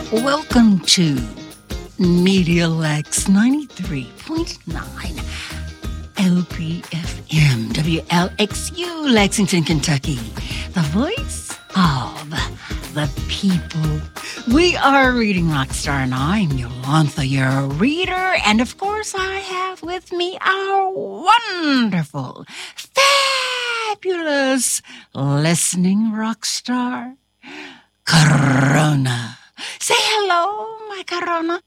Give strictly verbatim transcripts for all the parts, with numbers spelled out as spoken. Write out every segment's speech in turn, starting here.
Welcome to Media Lex ninety-three point nine L P F M, W L X U, Lexington, Kentucky, the voice of the people. We are Reading Rockstar, and I'm Yolantha, your reader, and of course I have with me our wonderful, fabulous listening rockstar, Corona. Say hello, my Corona.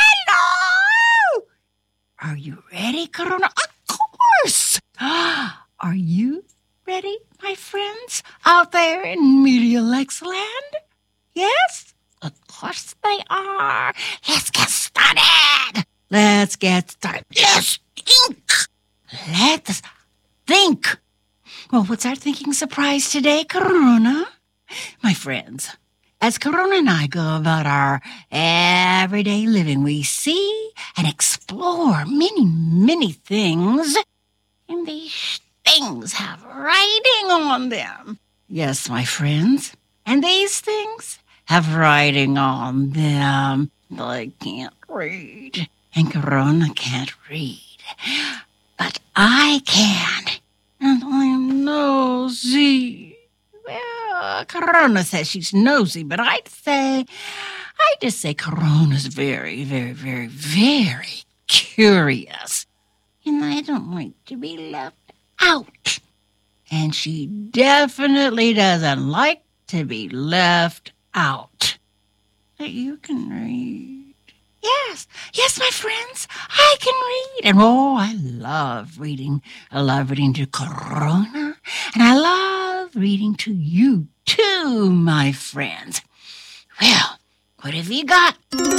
Hello! Are you ready, Corona? Of course! Are you ready, my friends, out there in Media Lex land? Yes? Of course they are. Let's get started. Let's get started. Let's think. Let's think. Well, what's our thinking surprise today, Corona? My friends, as Corona and I go about our everyday living, we see and explore many, many things, and these things have writing on them. Yes, my friends, and these things have writing on them. I can't read, and Corona can't read, but I can, and I'm nosy. Well, Corona says she's nosy, but I'd say, I'd just say Corona's very, very, very, very curious. And I don't like to be left out. And she definitely doesn't like to be left out. But you can read. Yes, yes, my friends, I can read. And oh, I love reading. I love reading to Corona. And I love reading to you, too, my friends. Well, what have you got?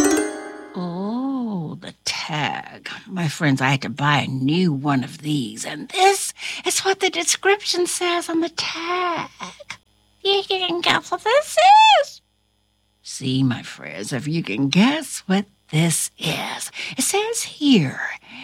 Oh, the tag. My friends, I had to buy a new one of these. And this is what the description says on the tag. You can guess what this is. See, my friends, if you can guess what this is. It says here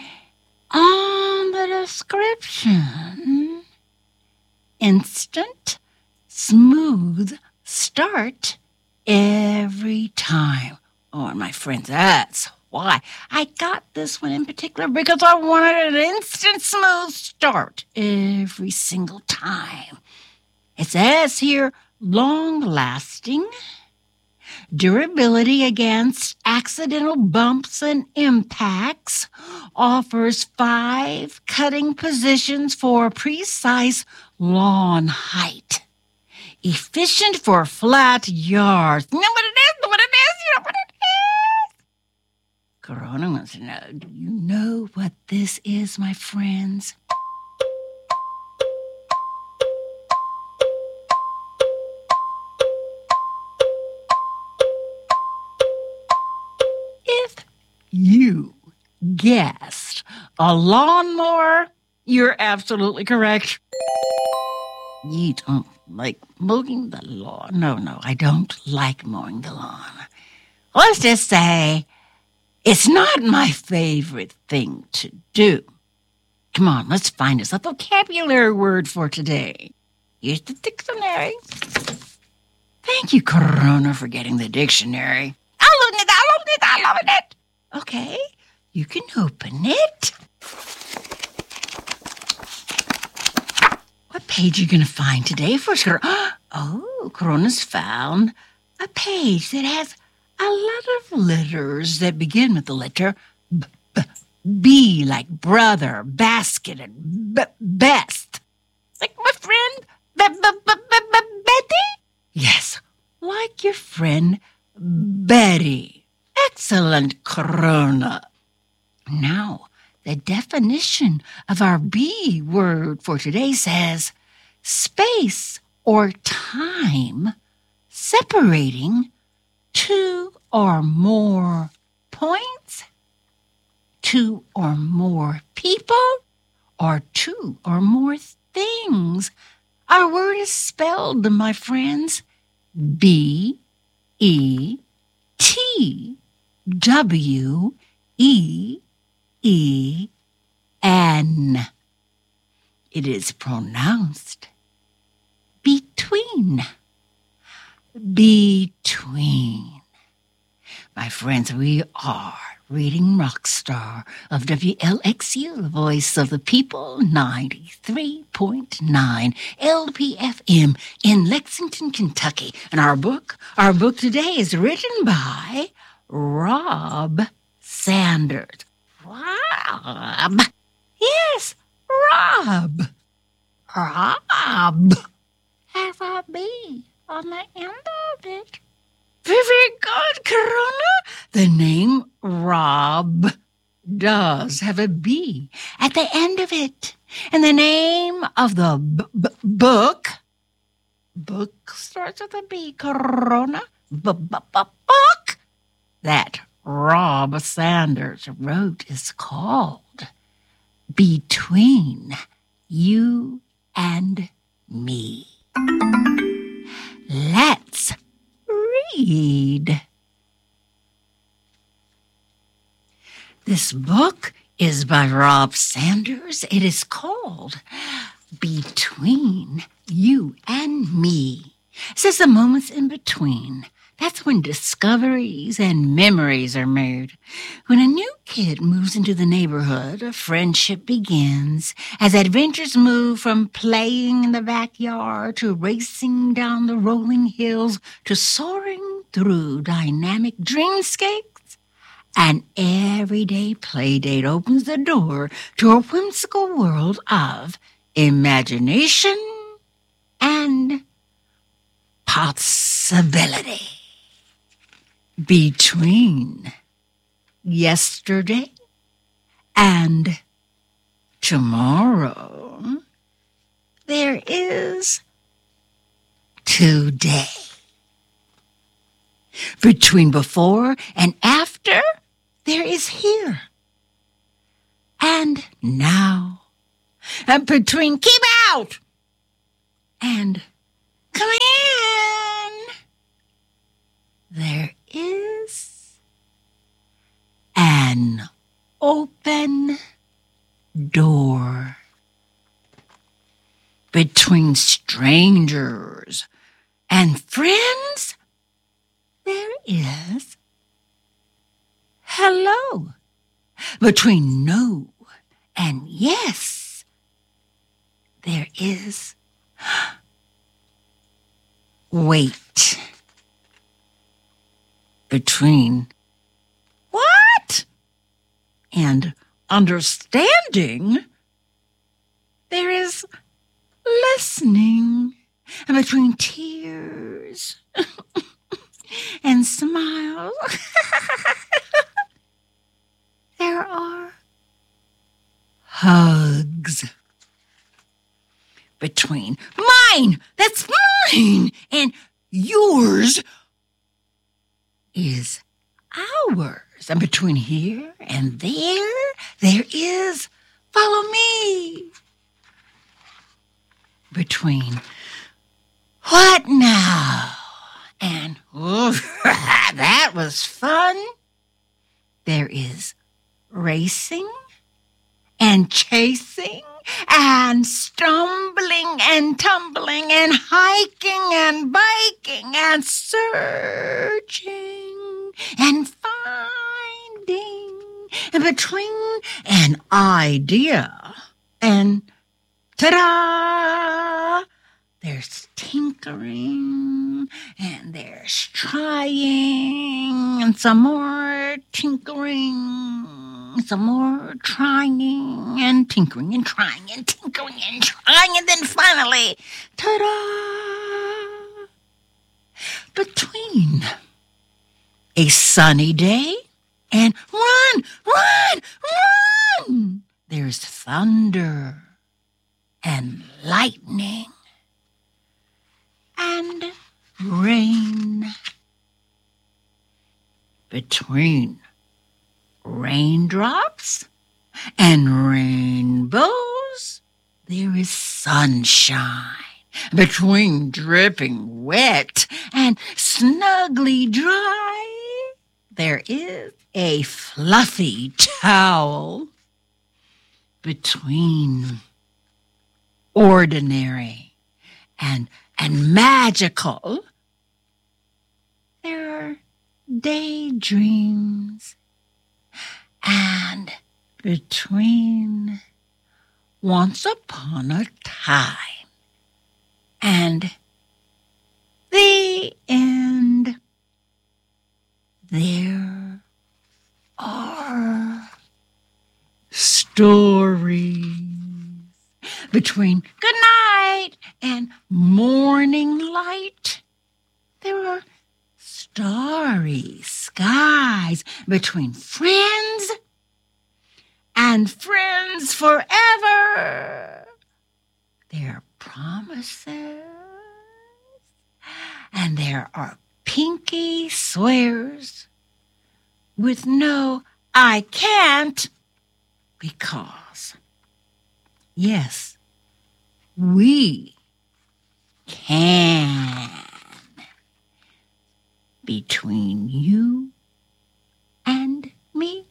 on the description, instant, smooth start every time. Oh, and my friends, that's why I got this one in particular, because I wanted an instant, smooth start every single time. It says here, long-lasting, durability against accidental bumps and impacts, offers five cutting positions for precise lawn height. Efficient for flat yards. You know what it is? You know what it is? You know what it is? Corona wants to know, do you know what this is, my friends? You guessed a lawnmower. You're absolutely correct. You don't like mowing the lawn. No, no, I don't like mowing the lawn. Let's just say it's not my favorite thing to do. Come on, let's find us a vocabulary word for today. Here's the dictionary. Thank you, Corona, for getting the dictionary. I love it, I love it, I love it. Okay, you can open it. What page are you going to find today for sure? Oh, Corona's found a page that has a lot of letters that begin with the letter B. B, B like brother, basket, and b- best. Like my friend B- B- B- B- B- Betty? Yes, like your friend Betty. Excellent, Corona. Now, the definition of our B word for today says space or time separating two or more points, two or more people, or two or more things. Our word is spelled, my friends, B E T W E E N. It is pronounced between. Between. My friends, we are Reading Rockstar of W L X U, Voice of the People, ninety-three point nine L P F M in Lexington, Kentucky. And our book, our book today is written by Rob Sanders. Rob. Yes, Rob. Rob. Have a B on the end of it. Very good, Corona. The name Rob does have a B at the end of it. And the name of the b- b- book, book starts with a B, Corona, b- b- b- book that Rob Sanders wrote is called Between You and Me. Let's read. This book is by Rob Sanders. It is called Between You and Me. It says the moments in between. That's when discoveries and memories are made. When a new kid moves into the neighborhood, a friendship begins as adventures move from playing in the backyard to racing down the rolling hills to soaring through dynamic dreamscapes. An everyday play date opens the door to a whimsical world of imagination and possibility. Between yesterday and tomorrow, there is today. Between before and after, there is here and now. And between keep out and come in, there is an open door. Between strangers and friends, there is hello. Between no and yes, there is wait. Between what and understanding, there is listening. And between tears and smiles, there are hugs. Between mine, that's mine, and yours is ours. And between here and there, there is follow me. Between what now and oh, that was fun, there is racing and chasing and stumbling and tumbling and hiking and biking and searching and finding. And between an idea and ta-da, there's tinkering and there's trying and some more tinkering, some more trying and tinkering and trying and tinkering and trying, and then finally, ta-da! Between a sunny day and run, run, run, there's thunder and lightning and rain. Between raindrops and rainbows, there is sunshine. Between dripping wet and snugly dry, there is a fluffy towel. Between ordinary and and magical, there are daydreams, and between once upon a time and the end, there are stories. Between good night and morning light, there are starry skies. Between friends and friends forever, there are promises, and there are pinky swears with no I can't, because, yes, we can. Between you and me,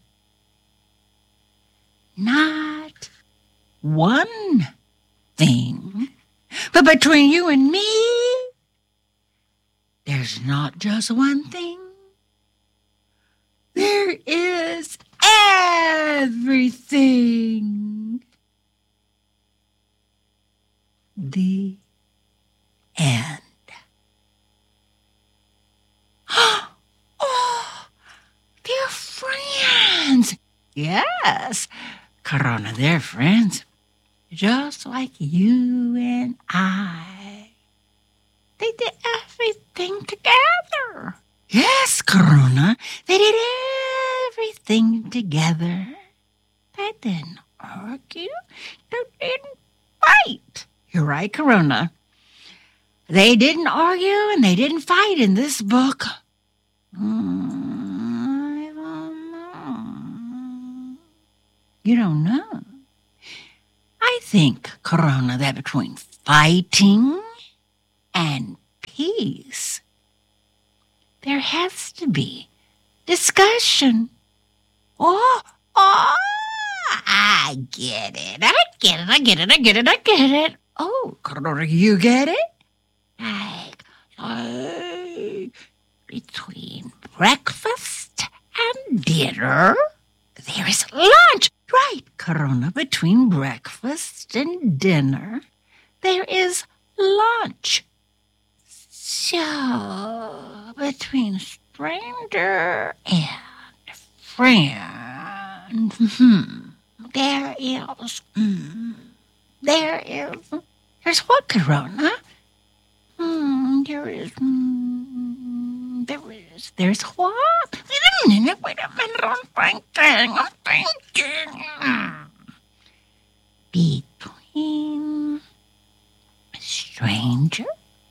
not one thing, but between you and me, there's not just one thing. There is everything. The end. Oh, they're friends. Yes, Corona, they're friends. Just like you and I. They did everything together. Yes, Corona, they did everything together. They didn't argue. They didn't fight. You're right, Corona. They didn't argue and they didn't fight in this book. Mm, I don't know. You don't know? I think, Corona, that between fighting and peace, there has to be discussion. Oh, oh, I get it. I get it. I get it. I get it. I get it. Oh, Corona, you get it? Like, like between breakfast and dinner, there is lunch. Right, Corona, between breakfast and dinner, there is lunch. So, between stranger and friend, hmm, there is, hmm, there is, there's what, Corona? Hmm, there is, hmm, there is, there's what? Wait a minute, wait a minute, I'm thinking, I'm thinking. Hmm. Between stranger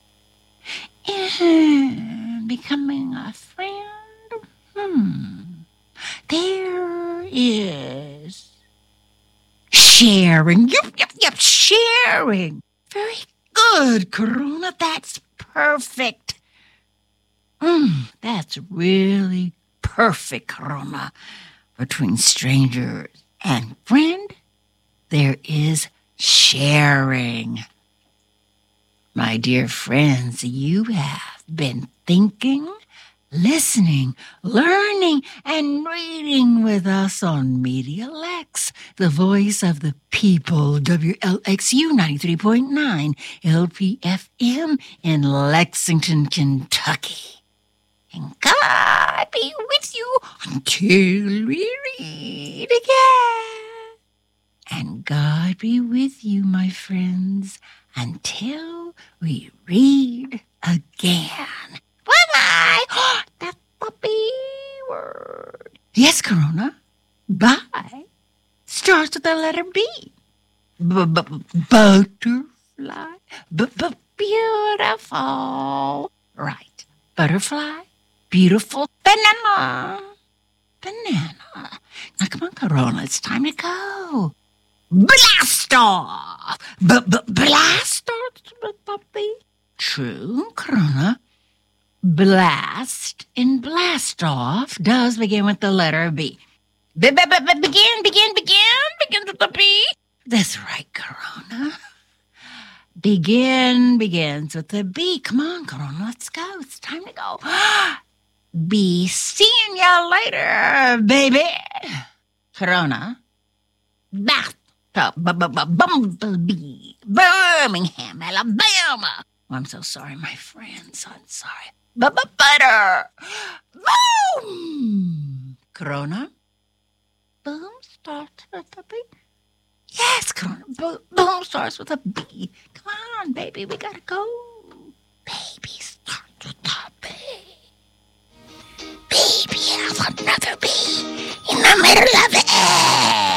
and becoming a friend, hmm, there is sharing. Yep, yep, yep, sharing. Very good, Corona. That's perfect. Mm, that's really perfect, Corona. Between strangers and friend, there is sharing. My dear friends, you have been thinking, listening, learning, and reading with us on Media Lex, the voice of the people, W L X U ninety-three point nine L P F M in Lexington, Kentucky. And God be with you until we read again. And God be with you, my friends, until we read again. Bye-bye. That's the B word. Yes, Corona. Bye. Starts with the letter B. Butterfly. Beautiful. Right. Butterfly. Beautiful. Banana. Banana. Now, come on, Corona. It's time to go. Blast off! B-b-blast off, puppy. True, Corona. Blast in blast off does begin with the letter B. B-b-b-begin, begin, begin, begins with the B. That's right, Corona. Begin begins with the B. Come on, Corona, let's go. It's time to go. Be seeing ya later, baby. Corona. Bathtub. Bumblebee. Birmingham, Alabama. Oh, I'm so sorry, my friends. I'm sorry. Butter. Boom. Corona. Boom starts with a B. Yes, Corona. Boom, boom starts with a B. Come on, baby. We gotta go. Baby starts with a B. Baby has another B in the middle of it.